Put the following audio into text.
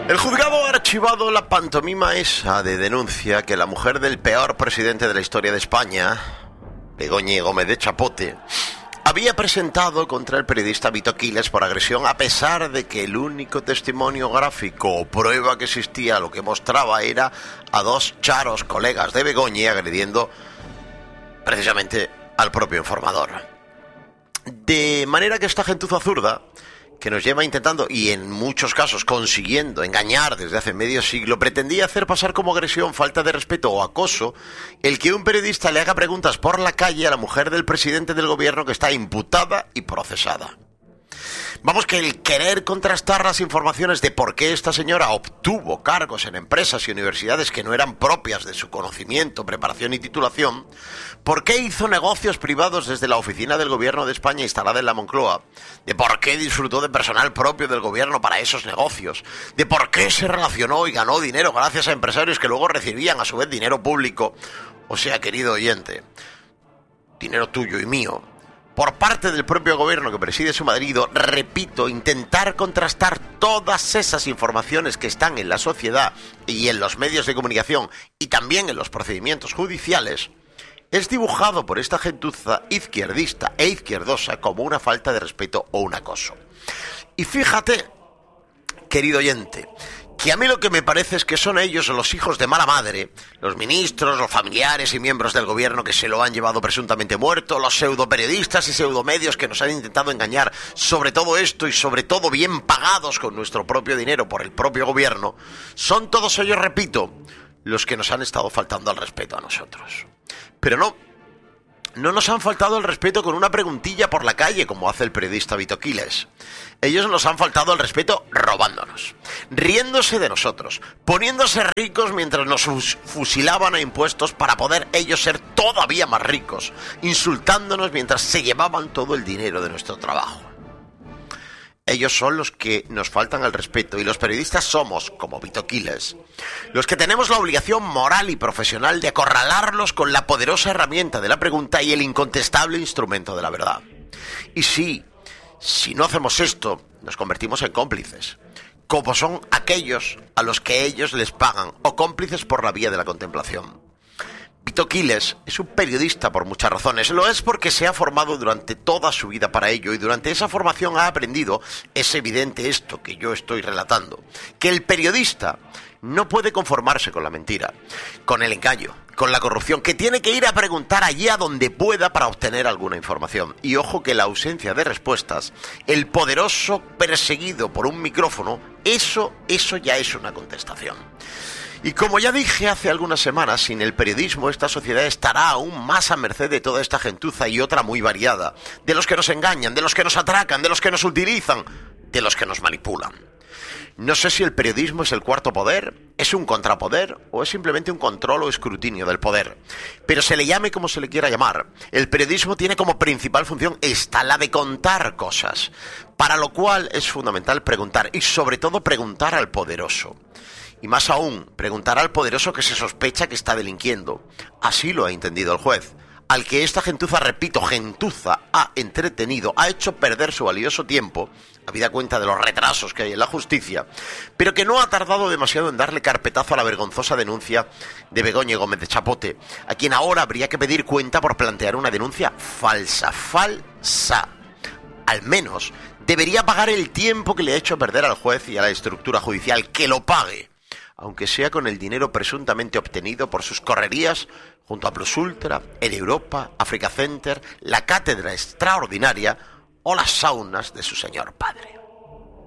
El juzgado ha archivado la pantomima esa de denuncia que la mujer del peor presidente de la historia de España, Begoña Gómez de Chapote, había presentado contra el periodista Vito Quiles por agresión, a pesar de que el único testimonio gráfico o prueba que existía lo que mostraba era a dos charos colegas de Begoña agrediendo precisamente al propio informador. De manera que esta gentuza zurda, que nos lleva intentando, y en muchos casos consiguiendo, engañar desde hace medio siglo, pretendía hacer pasar como agresión, falta de respeto o acoso el que un periodista le haga preguntas por la calle a la mujer del presidente del gobierno que está imputada y procesada. Vamos, que el querer contrastar las informaciones de por qué esta señora obtuvo cargos en empresas y universidades que no eran propias de su conocimiento, preparación y titulación, por qué hizo negocios privados desde la oficina del gobierno de España instalada en la Moncloa, de por qué disfrutó de personal propio del gobierno para esos negocios, de por qué se relacionó y ganó dinero gracias a empresarios que luego recibían a su vez dinero público, o sea, querido oyente, dinero tuyo y mío, por parte del propio gobierno que preside su marido. Repito, intentar contrastar todas esas informaciones que están en la sociedad y en los medios de comunicación y también en los procedimientos judiciales es dibujado por esta gentuza izquierdista e izquierdosa como una falta de respeto o un acoso. Y fíjate, querido oyente, que a mí lo que me parece es que son ellos los hijos de mala madre, los ministros, los familiares y miembros del gobierno que se lo han llevado presuntamente muerto, los pseudoperiodistas y pseudomedios que nos han intentado engañar sobre todo esto y sobre todo bien pagados con nuestro propio dinero por el propio gobierno. Son todos ellos, repito, los que nos han estado faltando al respeto a nosotros. Pero no nos han faltado el respeto con una preguntilla por la calle, como hace el periodista Vito Quiles. Ellos nos han faltado el respeto robándonos, riéndose de nosotros, poniéndose ricos mientras nos fusilaban a impuestos para poder ellos ser todavía más ricos, insultándonos mientras se llevaban todo el dinero de nuestro trabajo. Ellos son los que nos faltan al respeto y los periodistas somos, como Vito Quiles, los que tenemos la obligación moral y profesional de acorralarlos con la poderosa herramienta de la pregunta y el incontestable instrumento de la verdad. Y sí, si no hacemos esto, nos convertimos en cómplices, como son aquellos a los que ellos les pagan, o cómplices por la vía de la contemplación. Vito Quiles es un periodista por muchas razones. Lo es porque se ha formado durante toda su vida para ello y durante esa formación ha aprendido, es evidente esto que yo estoy relatando, que el periodista no puede conformarse con la mentira, con el engaño, con la corrupción, que tiene que ir a preguntar allí a donde pueda para obtener alguna información. Y ojo que la ausencia de respuestas, el poderoso perseguido por un micrófono, eso ya es una contestación. Y como ya dije hace algunas semanas, sin el periodismo esta sociedad estará aún más a merced de toda esta gentuza y otra muy variada, de los que nos engañan, de los que nos atracan, de los que nos utilizan, de los que nos manipulan. No sé si el periodismo es el cuarto poder, es un contrapoder o es simplemente un control o escrutinio del poder. Pero se le llame como se le quiera llamar, el periodismo tiene como principal función esta, la de contar cosas, para lo cual es fundamental preguntar y sobre todo preguntar al poderoso. Y más aún, preguntar al poderoso que se sospecha que está delinquiendo. Así lo ha entendido el juez, al que esta gentuza, repito, gentuza, ha entretenido, ha hecho perder su valioso tiempo, habida cuenta de los retrasos que hay en la justicia, pero que no ha tardado demasiado en darle carpetazo a la vergonzosa denuncia de Begoña Gómez de Chapote, a quien ahora habría que pedir cuenta por plantear una denuncia falsa. Al menos debería pagar el tiempo que le ha hecho perder al juez y a la estructura judicial, que lo pague, aunque sea con el dinero presuntamente obtenido por sus correrías junto a Plus Ultra, en Europa, Africa Center, la cátedra extraordinaria o las saunas de su señor padre.